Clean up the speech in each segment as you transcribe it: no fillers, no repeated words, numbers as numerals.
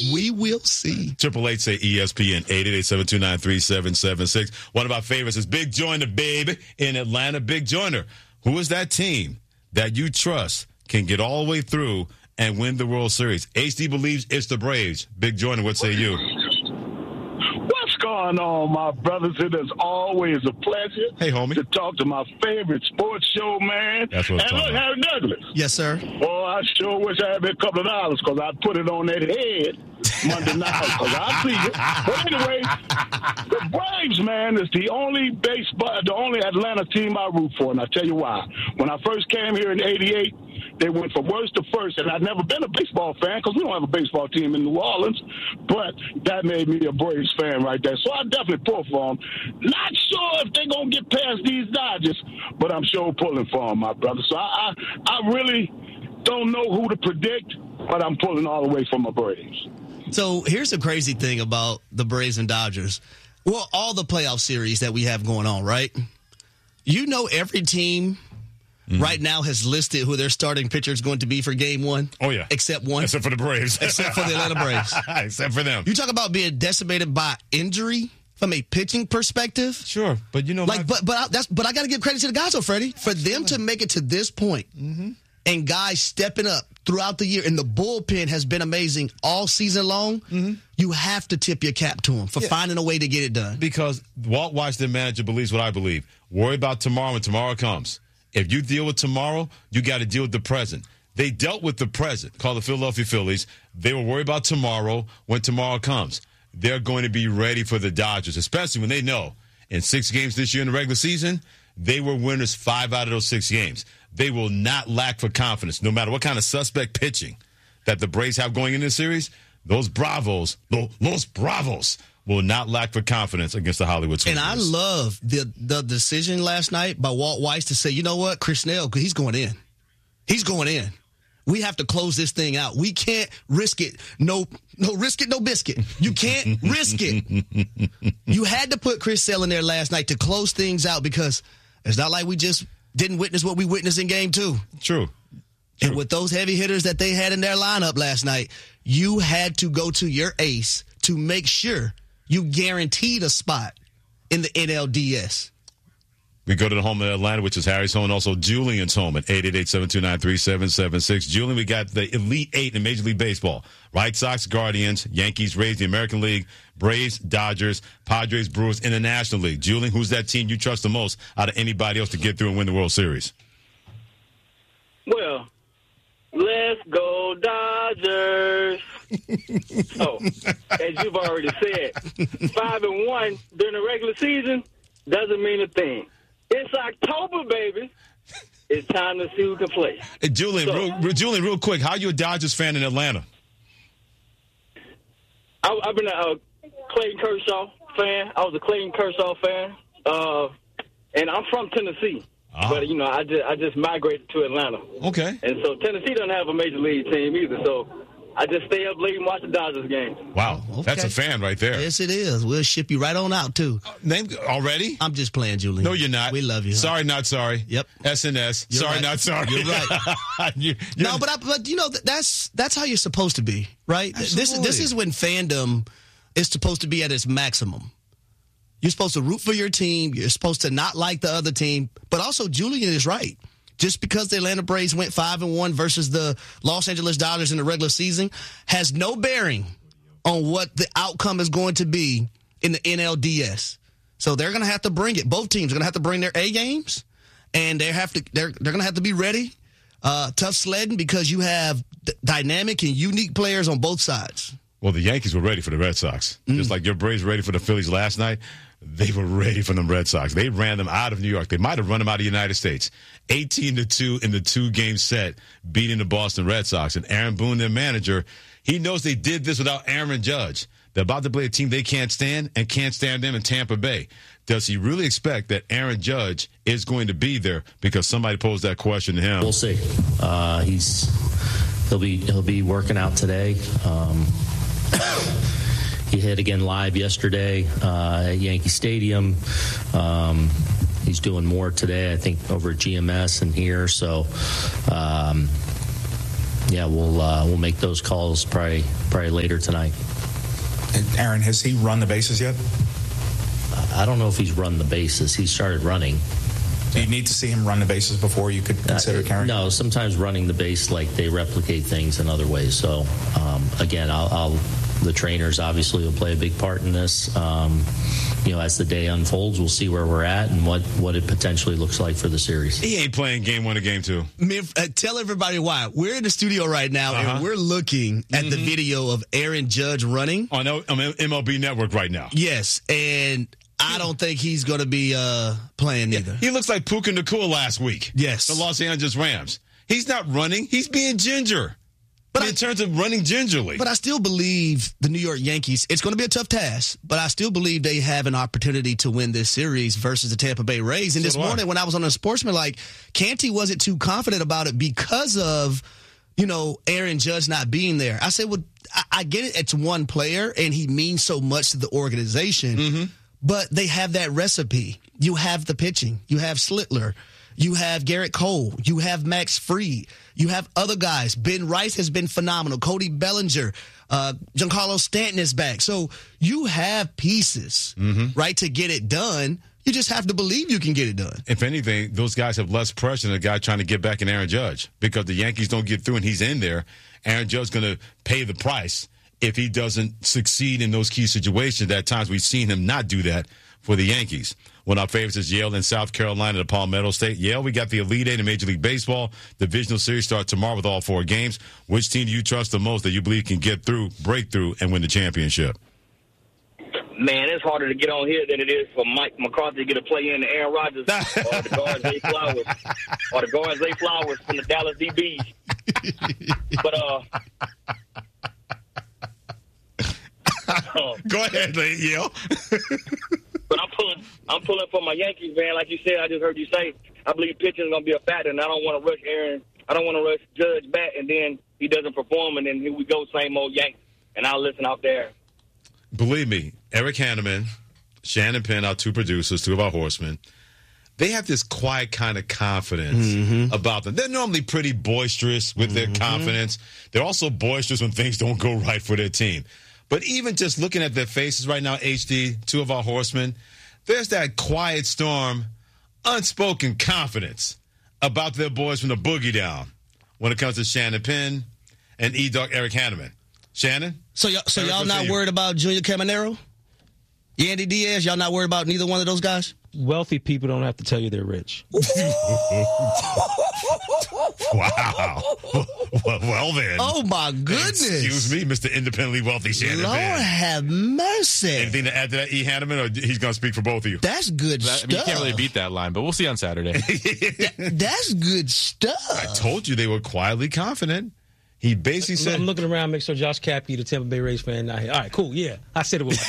We will see. 888 say ESPN 888-729-3776. One of our favorites is Big Joyner, baby, in Atlanta. Big Joyner, who is that team that you trust can get all the way through and win the World Series? HD believes it's the Braves. Big Joyner, what say you? What's going on, my brothers? It is always a pleasure to talk to my favorite sports show, man. That's what I'm talking about. Harry Douglas. Yes, sir. Boy, I sure wish I had a couple of dollars because I'd put it on that head Monday night because I see it. But anyway, the Braves, man, is the only Atlanta team I root for, and I'll tell you why. When I first came here in '88, they went from worst to first, and I'd never been a baseball fan because we don't have a baseball team in New Orleans, but that made me a Braves fan right there. So I definitely pull for them. Not sure if they're going to get past these Dodgers, but I'm sure pulling for them, my brother. So I really don't know who to predict, but I'm pulling all the way for my Braves. So here's the crazy thing about the Braves and Dodgers. Well, all the playoff series that we have going on, right? You know every team right now has listed who their starting pitcher is going to be for game one. Oh, yeah. Except one. Except for the Braves. Except for the Atlanta Braves. Except for them. You talk about being decimated by injury from a pitching perspective. Sure, but you know, but I got to give credit to the guys, though, Freddie, for them to make it to this point, and guys stepping up throughout the year, and the bullpen has been amazing all season long. You have to tip your cap to them for finding a way to get it done. Because Walt Weiss, their manager, believes what I believe. Worry about tomorrow when tomorrow comes. If you deal with tomorrow, you got to deal with the present. They dealt with the present, called the Philadelphia Phillies. They will worry about tomorrow when tomorrow comes. They're going to be ready for the Dodgers, especially when they know in 6 games this year in the regular season, they were winners 5 out of those 6 games. They will not lack for confidence, no matter what kind of suspect pitching that the Braves have going in this series. Those Bravos will not lack for confidence against the Hollywood Swingers. And I love the decision last night by Walt Weiss to say, you know what, Chris Snell, because he's going in. He's going in. We have to close this thing out. We can't risk it. No risk it, no biscuit. You can't risk it. You had to put Chris Snell in there last night to close things out because it's not like we just didn't witness what we witnessed in game 2. True. And with those heavy hitters that they had in their lineup last night, you had to go to your ace to make sure you guaranteed a spot in the NLDS. We go to the home of Atlanta, which is Harry's home, and also Julian's home at 888-729-3776. Julian, we got the Elite 8 in Major League Baseball. White Sox, Guardians, Yankees, Rays, the American League, Braves, Dodgers, Padres, Brewers in the National League. Julian, who's that team you trust the most out of anybody else to get through and win the World Series? Well, let's go Dodgers. So, as you've already said, 5-1 during the regular season doesn't mean a thing. It's October, baby. It's time to see who can play. Hey, Julian, real quick, how are you a Dodgers fan in Atlanta? I've been a Clayton Kershaw fan. I was a Clayton Kershaw fan, and I'm from Tennessee. But, you know, I just migrated to Atlanta. Okay. And so Tennessee doesn't have a major league team either, so I just stay up late and watch the Dodgers games. Wow. Okay. That's a fan right there. Yes, it is. We'll ship you right on out, too. Name already? I'm just playing, Julian. No, you're not. We love you. Sorry, not sorry. Yep. SNS. You're sorry, right. not sorry. You're right. No, but you know, that's how you're supposed to be, right? Absolutely. This is when fandom is supposed to be at its maximum. You're supposed to root for your team. You're supposed to not like the other team. But also, Julian is right. Just because the Atlanta Braves went 5-1 versus the Los Angeles Dodgers in the regular season has no bearing on what the outcome is going to be in the NLDS. So they're going to have to bring it. Both teams are going to have to bring their A games, and they're going to have to be ready. Tough sledding because you have dynamic and unique players on both sides. Well, the Yankees were ready for the Red Sox. Just like your Braves were ready for the Phillies last night. They were ready for them Red Sox. They ran them out of New York. They might have run them out of the United States. 18-2 in the 2-game set, beating the Boston Red Sox. And Aaron Boone, their manager, he knows they did this without Aaron Judge. They're about to play a team they can't stand and can't stand them in Tampa Bay. Does he really expect that Aaron Judge is going to be there? Because somebody posed that question to him. We'll see. He'll be working out today. He hit again live yesterday at Yankee Stadium. He's doing more today, I think, over at GMS and here. So, we'll make those calls probably later tonight. And Aaron, has he run the bases yet? I don't know if he's run the bases. He started running. Do you need to see him run the bases before you could consider carrying? No, sometimes running the base, like, they replicate things in other ways. So, again, the trainers obviously will play a big part in this. As the day unfolds, we'll see where we're at and what it potentially looks like for the series. He ain't playing game 1 or game 2. Tell everybody why. We're in the studio right now, and we're looking at the video of Aaron Judge running. On MLB Network right now. Yes, and I don't think he's going to be playing either. He looks like Puka Nacua last week. Yes. The Los Angeles Rams. He's not running. He's being ginger. But in terms of running gingerly. But I still believe the New York Yankees, it's going to be a tough task, but I still believe they have an opportunity to win this series versus the Tampa Bay Rays. And this morning when I was on the Sportsman, Canty wasn't too confident about it because of, Aaron Judge not being there. I said, well, I get it. It's one player, and he means so much to the organization. Mm-hmm. But they have that recipe. You have the pitching. You have Slittler. You have Garrett Cole. You have Max Fried. You have other guys. Ben Rice has been phenomenal. Cody Bellinger. Giancarlo Stanton is back. So you have pieces, right, to get it done. You just have to believe you can get it done. If anything, those guys have less pressure than a guy trying to get back in Aaron Judge because the Yankees don't get through and he's in there. Aaron Judge is going to pay the price if he doesn't succeed in those key situations. At times we've seen him not do that for the Yankees. One of our favorites is Yale in South Carolina at Palmetto State. Yale, we got the Elite Eight in Major League Baseball. Divisional series start tomorrow with all 4 games. Which team do you trust the most that you believe can get through, break through, and win the championship? Man, it's harder to get on here than it is for Mike McCarthy to get a play in to Aaron Rodgers or the guard Zay Flowers from the Dallas DBs. But go ahead, Yale. But I'm pulling for my Yankees, man. Like you said, I just heard you say, I believe pitching is going to be a factor, and I don't want to rush Aaron. I don't want to rush Judge back, and then he doesn't perform, and then here we go, same old Yankees. And I'll listen out there. Believe me, Eric Hanneman, Shannon Penn, our 2 producers, 2 of our horsemen, they have this quiet kind of confidence about them. They're normally pretty boisterous with their confidence. They're also boisterous when things don't go right for their team. But even just looking at their faces right now, HD, 2 of our horsemen, there's that quiet storm, unspoken confidence about their boys from the boogie down when it comes to Shannon Penn and E-Dog Eric Hanneman. Shannon? So y'all not worried about Junior Caminero? Yandy Diaz? Y'all not worried about neither one of those guys? Wealthy people don't have to tell you they're rich. Wow. Well, then. Oh, my goodness. Excuse me, Mr. Independently Wealthy Shannon Lord Penn. have mercy. Anything to add to that, E. Hanneman, or he's going to speak for both of you? That's good stuff. You can't really beat that line, but we'll see on Saturday. That's good stuff. I told you they were quietly confident. He basically said... I'm looking around, make sure Josh Cappy, the Tampa Bay Rays fan, not here. All right, cool, yeah. I said it was.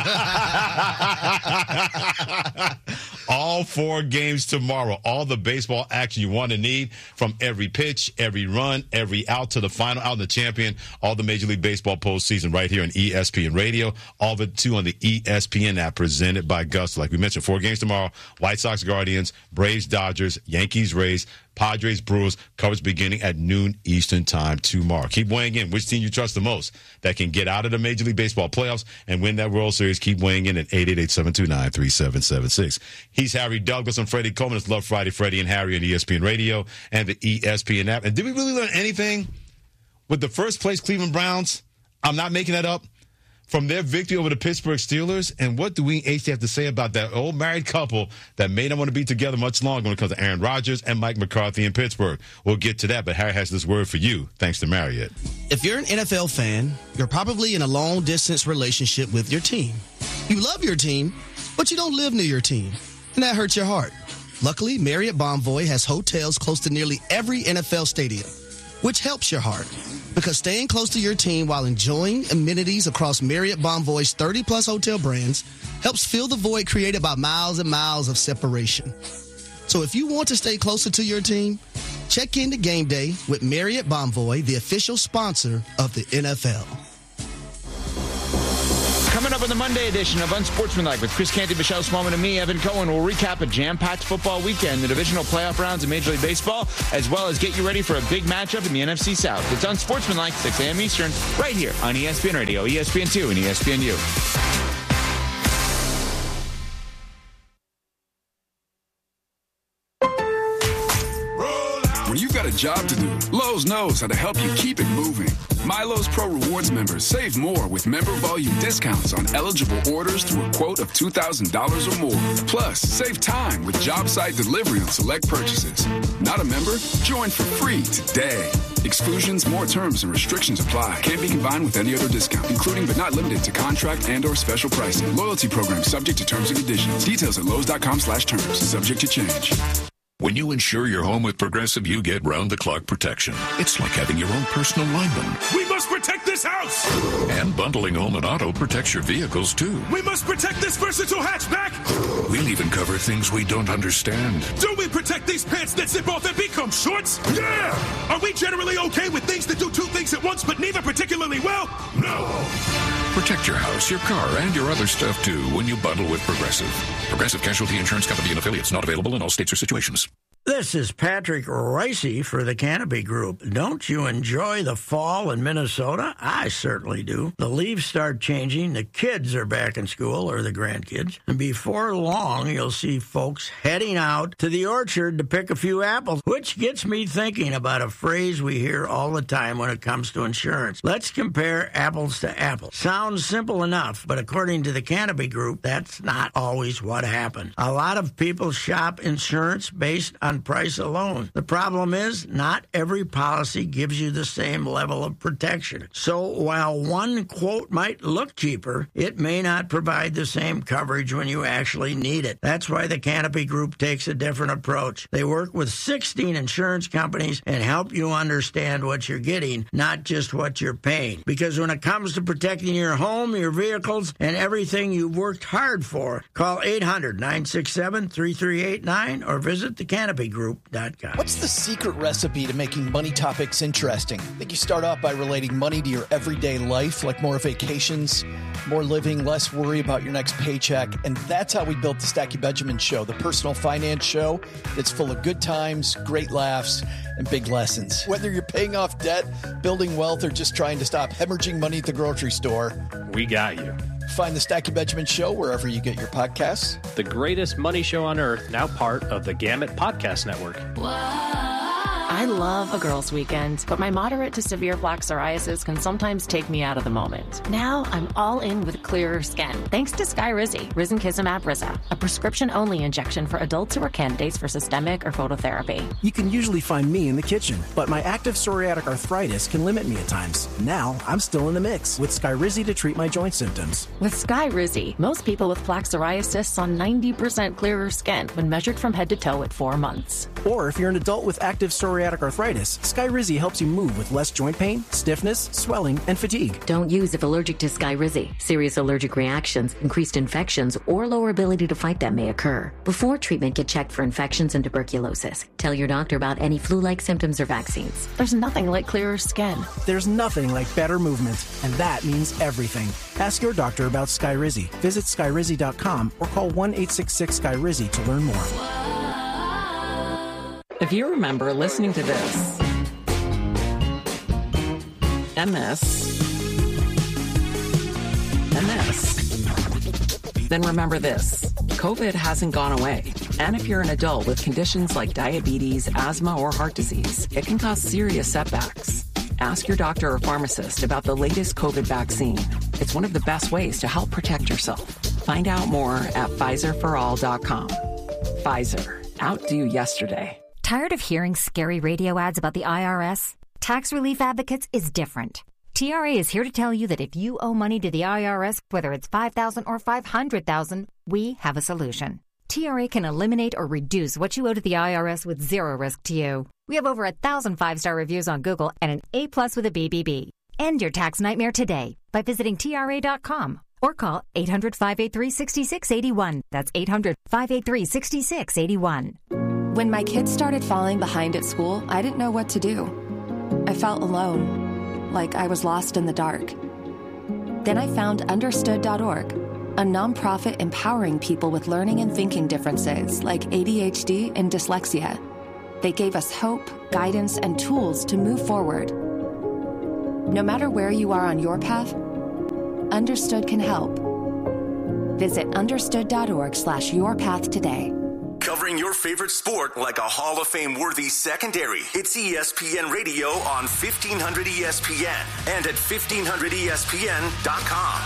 All 4 games tomorrow. All the baseball action you want to need, from every pitch, every run, every out to the final out, and the champion. All the Major League Baseball postseason right here on ESPN Radio. All of it, too, on the ESPN app presented by Gusto. Like we mentioned, 4 games tomorrow. White Sox, Guardians, Braves, Dodgers, Yankees, Rays, Padres, Brewers. Coverage beginning at noon Eastern time tomorrow. Keep weighing in. Which team you trust the most that can get out of the Major League Baseball playoffs and win that World Series? Keep weighing in at 888-729-3776. He's Harry Douglas and Freddie Coleman. It's Love Friday, Freddie and Harry on ESPN Radio and the ESPN app. And did we really learn anything with the first place Cleveland Browns? I'm not making that up. From their victory over the Pittsburgh Steelers, and what do we actually have to say about that old married couple that may not want to be together much longer when it comes to Aaron Rodgers and Mike McCarthy in Pittsburgh? We'll get to that, but Harry has this word for you, thanks to Marriott. If you're an NFL fan, you're probably in a long-distance relationship with your team. You love your team, but you don't live near your team, and that hurts your heart. Luckily, Marriott Bonvoy has hotels close to nearly every NFL stadium, which helps your heart. Because staying close to your team while enjoying amenities across Marriott Bonvoy's 30-plus hotel brands helps fill the void created by miles and miles of separation. So if you want to stay closer to your team, check into Game Day with Marriott Bonvoy, the official sponsor of the NFL. Coming up at on the Monday edition of Unsportsmanlike with Chris Canty, Michelle Smallman, and me, Evan Cohen. We'll recap a jam-packed football weekend, the divisional playoff rounds in Major League Baseball, as well as get you ready for a big matchup in the NFC South. It's Unsportsmanlike, 6 a.m. Eastern, right here on ESPN Radio, ESPN2, and ESPNU. When you've got a job to do, Lowe's knows how to help you keep it moving. MyLowe's Pro Rewards members save more with member volume discounts on eligible orders through a quote of $2,000 or more. Plus, save time with job site delivery on select purchases. Not a member? Join for free today. Exclusions, more terms, and restrictions apply. Can't be combined with any other discount, including but not limited to contract and/or special pricing. Loyalty program subject to terms and conditions. Details at Lowe's.com/terms. Subject to change. When you insure your home with Progressive, you get round-the-clock protection. It's like having your own personal lineman. We must protect this house! And bundling home and auto protects your vehicles, too. We must protect this versatile hatchback! We'll even cover things we don't understand. Do we protect these pants that zip off and become shorts? Yeah! Are we generally okay with things that do two things at once, but neither particularly well? No! Protect your house, your car, and your other stuff, too, when you bundle with Progressive. Progressive Casualty Insurance Company and affiliates, not available in all states or situations. This is Patrick Ricey for the Canopy Group. Don't you enjoy the fall in Minnesota? I certainly do. The leaves start changing, the kids are back in school, or the grandkids, and before long you'll see folks heading out to the orchard to pick a few apples, which gets me thinking about a phrase we hear all the time when it comes to insurance. Let's compare apples to apples. Sounds simple enough, but according to the Canopy Group, that's not always what happens. A lot of people shop insurance based on price alone. The problem is not every policy gives you the same level of protection. So while one quote might look cheaper, it may not provide the same coverage when you actually need it. That's why the Canopy Group takes a different approach. They work with 16 insurance companies and help you understand what you're getting, not just what you're paying. Because when it comes to protecting your home, your vehicles, and everything you've worked hard for, call 800-967-3389 or visit the CanopyGroup.com. What's the secret recipe to making money topics interesting? I think you start off by relating money to your everyday life, like more vacations, more living, less worry about your next paycheck. And that's how we built the Stacky Benjamin Show, the personal finance show that's full of good times, great laughs, and big lessons. Whether you're paying off debt, building wealth, or just trying to stop hemorrhaging money at the grocery store, we got you. Find the Stacky Benjamin Show wherever you get your podcasts. The greatest money show on earth, now part of the Gamut Podcast Network. I love a girls' weekend, but my moderate to severe plaque psoriasis can sometimes take me out of the moment. Now I'm all in with clearer skin, thanks to Skyrizi, Risankizumab Rizza, a prescription-only injection for adults who are candidates for systemic or phototherapy. You can usually find me in the kitchen, but my active psoriatic arthritis can limit me at times. Now I'm still in the mix with Skyrizi to treat my joint symptoms. With Skyrizi, most people with plaque psoriasis saw 90% clearer skin when measured from head to toe at 4 months. Or if you're an adult with active psoriatic arthritis, Skyrizi helps you move with less joint pain, stiffness, swelling, and fatigue. Don't use if allergic to Skyrizi. Serious allergic reactions, increased infections, or lower ability to fight them may occur. Before treatment, get checked for infections and tuberculosis. Tell your doctor about any flu-like symptoms or vaccines. There's nothing like clearer skin. There's nothing like better movement, and that means everything. Ask your doctor about Skyrizi. Visit Skyrizi.com or call 1-866-SKYRIZI to learn more. If you remember listening to this, MS, then remember this. COVID hasn't gone away. And if you're an adult with conditions like diabetes, asthma, or heart disease, it can cause serious setbacks. Ask your doctor or pharmacist about the latest COVID vaccine. It's one of the best ways to help protect yourself. Find out more at PfizerForAll.com. Pfizer. Outdo yesterday. Tired of hearing scary radio ads about the IRS? Tax Relief Advocates is different. TRA is here to tell you that if you owe money to the IRS, whether it's $5,000 or $500,000, we have a solution. TRA can eliminate or reduce what you owe to the IRS with zero risk to you. We have over 1,000 5-star reviews on Google and an A+ with a BBB. End your tax nightmare today by visiting TRA.com or call 800-583-6681. That's 800-583-6681. When my kids started falling behind at school, I didn't know what to do. I felt alone, like I was lost in the dark. Then I found Understood.org, a nonprofit empowering people with learning and thinking differences like ADHD and dyslexia. They gave us hope, guidance, and tools to move forward. No matter where you are on your path, Understood can help. Visit understood.org/yourpath today. Covering your favorite sport like a Hall of Fame-worthy secondary. It's ESPN Radio on 1500 ESPN and at 1500ESPN.com.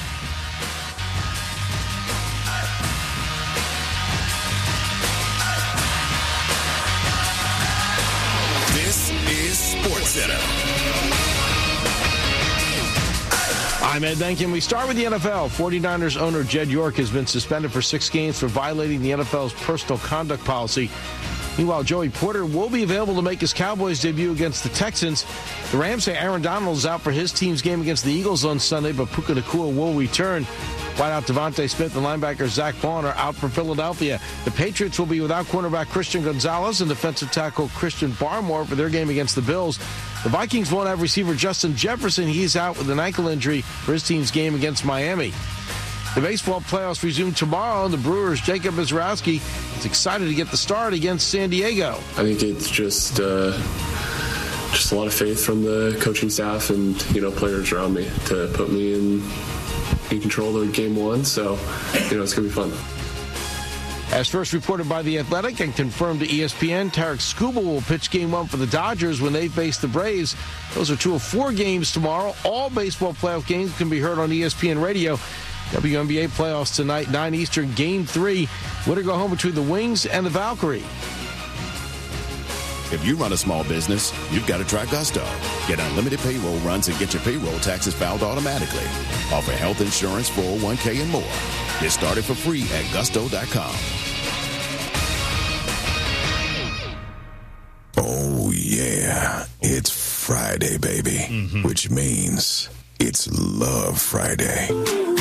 This is SportsCenter. I'm Ed Benkin. We start with the NFL. 49ers owner Jed York has been suspended for 6 games for violating the NFL's personal conduct policy. Meanwhile, Joey Porter will be available to make his Cowboys debut against the Texans. The Rams say Aaron Donald is out for his team's game against the Eagles on Sunday, but Puka Nacua will return. Wideout Devontae Smith and linebacker Zach Vaughn are out for Philadelphia. The Patriots will be without cornerback Christian Gonzalez and defensive tackle Christian Barmore for their game against the Bills. The Vikings won't have receiver Justin Jefferson. He's out with an ankle injury for his team's game against Miami. The baseball playoffs resume tomorrow, and the Brewers' Jacob Misiorowski is excited to get the start against San Diego. I think it's just a lot of faith from the coaching staff and, players around me to put me in control of game one. So, it's going to be fun. As first reported by The Athletic and confirmed to ESPN, Tarek Skubal will pitch game 1 for the Dodgers when they face the Braves. Those are 2 of 4 games tomorrow. All baseball playoff games can be heard on ESPN Radio. WNBA playoffs tonight, 9 Eastern, Game 3. Winner go home between the Wings and the Valkyrie. If you run a small business, you've got to try Gusto. Get unlimited payroll runs and get your payroll taxes filed automatically. Offer health insurance, 401k, and more. Get started for free at gusto.com. Oh, yeah. It's Friday, baby. Which means it's Love Friday.